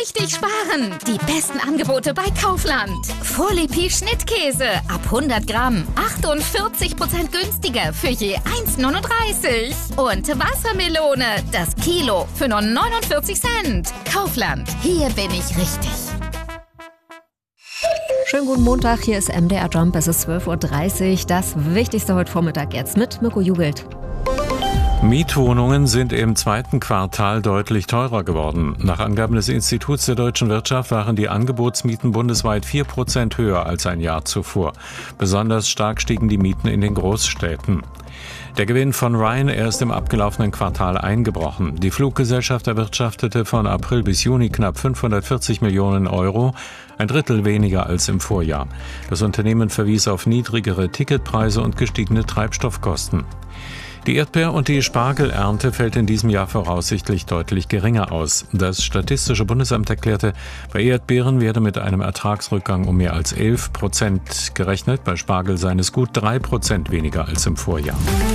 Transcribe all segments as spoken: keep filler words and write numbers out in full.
richtig sparen. Die besten Angebote bei Kaufland. Folie Schnittkäse ab hundert Gramm. achtundvierzig Prozent günstiger für je eins Komma neununddreißig. Und Wassermelone, das Kilo für nur neunundvierzig Cent. Kaufland, hier bin ich richtig. Schönen guten Montag, hier ist M D R Jump, es ist zwölf Uhr dreißig. Das Wichtigste heute Vormittag jetzt mit Mirko Jugelt. Mietwohnungen sind im zweiten Quartal deutlich teurer geworden. Nach Angaben des Instituts der deutschen Wirtschaft waren die Angebotsmieten bundesweit vier Prozent höher als ein Jahr zuvor. Besonders stark stiegen die Mieten in den Großstädten. Der Gewinn von Ryanair ist im abgelaufenen Quartal eingebrochen. Die Fluggesellschaft erwirtschaftete von April bis Juni knapp fünfhundertvierzig Millionen Euro, ein Drittel weniger als im Vorjahr. Das Unternehmen verwies auf niedrigere Ticketpreise und gestiegene Treibstoffkosten. Die Erdbeer- und die Spargelernte fällt in diesem Jahr voraussichtlich deutlich geringer aus. Das Statistische Bundesamt erklärte, bei Erdbeeren werde mit einem Ertragsrückgang um mehr als elf Prozent gerechnet. Bei Spargel seien es gut drei Prozent weniger als im Vorjahr.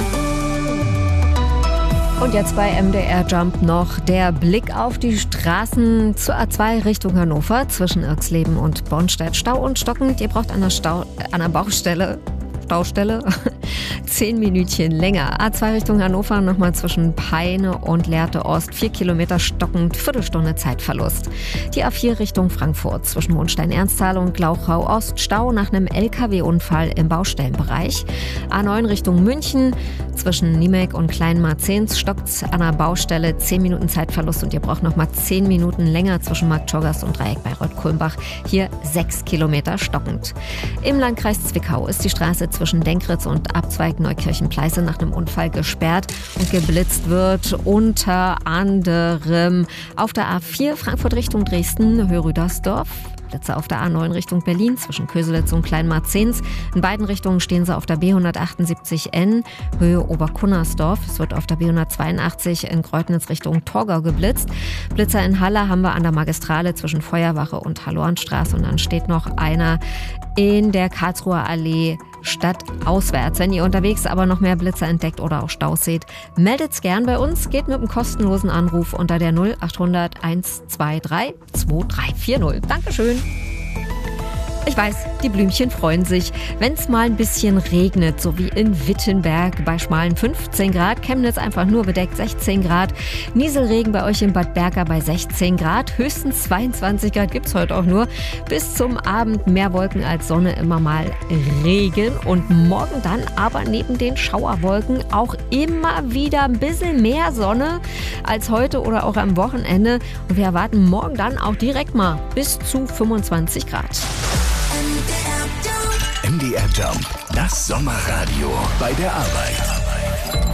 Und jetzt bei M D R Jump noch der Blick auf die Straßen zur A zwei Richtung Hannover zwischen Irxleben und Bornstedt. Stau und stockend, ihr braucht an der, Stau, an der Baustelle... Baustelle. Zehn Minütchen länger. A zwei Richtung Hannover, nochmal zwischen Peine und Lehrte Ost. Vier Kilometer stockend, Viertelstunde Zeitverlust. Die A vier Richtung Frankfurt, zwischen Hohenstein-Ernsthal und Glauchau Ost. Stau nach einem L K W-Unfall im Baustellenbereich. A neun Richtung München, zwischen Niemek und Kleinmarzens stockt an der Baustelle. Zehn Minuten Zeitverlust und ihr braucht nochmal zehn Minuten länger zwischen Marktschorgast und Dreieck Bayreuth-Kulmbach. Hier sechs Kilometer stockend. Im Landkreis Zwickau ist die Straße zwischen Denkritz und Abzweig Neukirchen-Pleiße nach einem Unfall gesperrt und geblitzt wird unter anderem auf der A vier Frankfurt Richtung Dresden, Höhe Rüdersdorf. Blitze auf der A neun Richtung Berlin zwischen Köselitz und Kleinmarzens. In beiden Richtungen stehen sie auf der B hundertachtundsiebzig N, Höhe Oberkunnersdorf. Es wird auf der B hundertzweiundachtzig in Kreutnitz Richtung Torgau geblitzt. Blitzer in Halle haben wir an der Magistrale zwischen Feuerwache und Hallorenstraße. Und dann steht noch einer in der Karlsruher Allee stadtauswärts. Wenn ihr unterwegs aber noch mehr Blitzer entdeckt oder auch Staus seht, meldet's gern bei uns. Geht mit einem kostenlosen Anruf unter der null achthundert hundertzweiundzwanzig zweiunddreißig vierzig. Dankeschön. Ich weiß, die Blümchen freuen sich, wenn es mal ein bisschen regnet, so wie in Wittenberg bei schmalen fünfzehn Grad, Chemnitz einfach nur bedeckt sechzehn Grad, Nieselregen bei euch in Bad Berka bei sechzehn Grad, höchstens zweiundzwanzig Grad gibt's heute auch nur, bis zum Abend mehr Wolken als Sonne, immer mal Regen und morgen dann aber neben den Schauerwolken auch immer wieder ein bisschen mehr Sonne als heute oder auch am Wochenende und wir erwarten morgen dann auch direkt mal bis zu fünfundzwanzig Grad. M D R Jump, das Sommerradio bei der Arbeit.